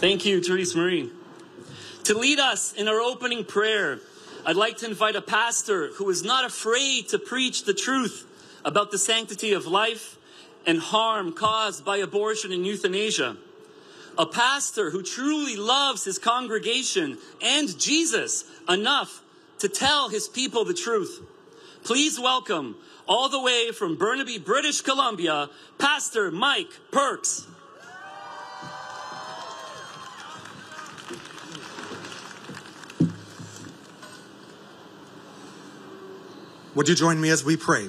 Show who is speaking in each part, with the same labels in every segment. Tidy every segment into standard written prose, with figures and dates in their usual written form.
Speaker 1: Thank you, Therese Marie. To lead us in our opening prayer, I'd like to invite a pastor who is not afraid to preach the truth about the sanctity of life and harm caused by abortion and euthanasia. A pastor who truly loves his congregation and Jesus enough to tell his people the truth. Please welcome, all the way from Burnaby, British Columbia, Pastor Mike Perks.
Speaker 2: Would you join me as we pray?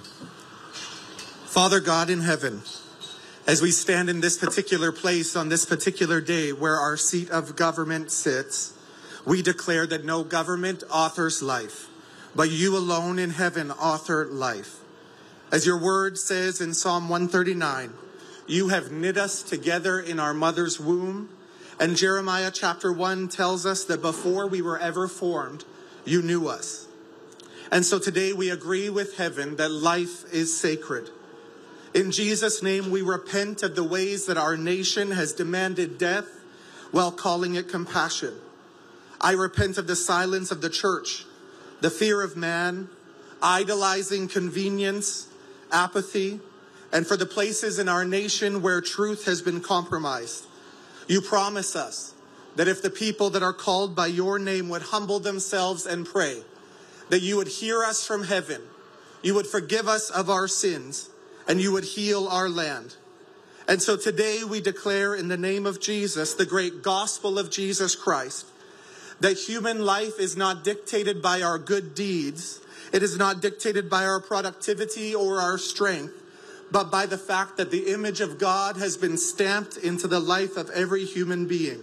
Speaker 2: Father God in heaven, as we stand in this particular place on this particular day where our seat of government sits, we declare that no government authors life, but you alone in heaven author life. As your word says in Psalm 139, you have knit us together in our mother's womb. And Jeremiah chapter 1 tells us that before we were ever formed, you knew us. And so today we agree with heaven that life is sacred. In Jesus' name, we repent of the ways that our nation has demanded death while calling it compassion. I repent of the silence of the church, the fear of man, idolizing convenience, apathy, and for the places in our nation where truth has been compromised. You promise us that if the people that are called by your name would humble themselves and pray, that you would hear us from heaven, you would forgive us of our sins, and you would heal our land. And so today we declare in the name of Jesus, the great gospel of Jesus Christ, that human life is not dictated by our good deeds. It is not dictated by our productivity or our strength, but by the fact that the image of God has been stamped into the life of every human being.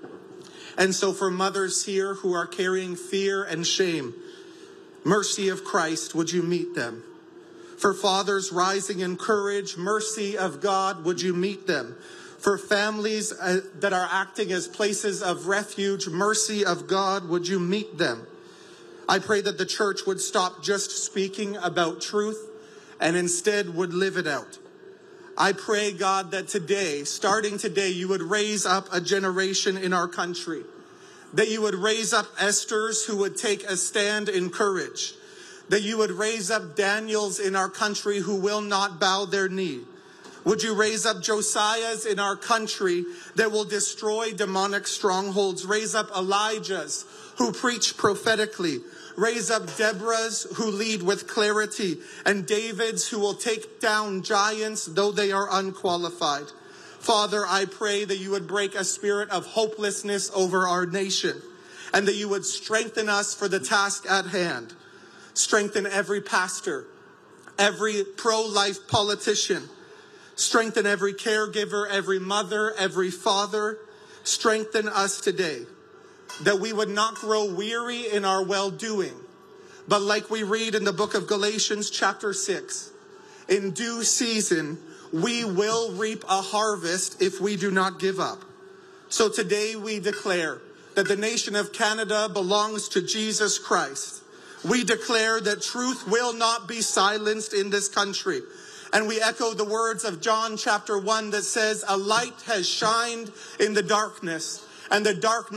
Speaker 2: And so for mothers here who are carrying fear and shame, mercy of Christ, would you meet them? For fathers rising in courage, mercy of God, would you meet them? For families that are acting as places of refuge, mercy of God, would you meet them? I pray that the church would stop just speaking about truth and instead would live it out. I pray, God, that today, starting today, you would raise up a generation in our country, that you would raise up Esthers who would take a stand in courage, that you would raise up Daniels in our country who will not bow their knee. Would you raise up Josiahs in our country that will destroy demonic strongholds? Raise up Elijahs who preach prophetically. Raise up Deborahs who lead with clarity, and Davids who will take down giants though they are unqualified. Father, I pray that you would break a spirit of hopelessness over our nation and that you would strengthen us for the task at hand. Strengthen every pastor, every pro-life politician. Strengthen every caregiver, every mother, every father. Strengthen us today, that we would not grow weary in our well-doing, but like we read in the book of Galatians chapter 6, in due season, we will reap a harvest if we do not give up. So today we declare that the nation of Canada belongs to Jesus Christ. We declare that truth will not be silenced in this country. And we echo the words of John chapter 1 that says, a light has shined in the darkness, and the darkness